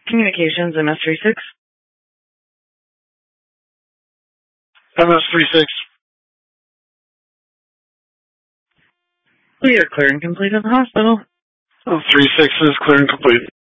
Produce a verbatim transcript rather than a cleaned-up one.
Communications, M S thirty-six. M S thirty-six. We are clear and complete at the hospital. Oh, three six is clear and complete.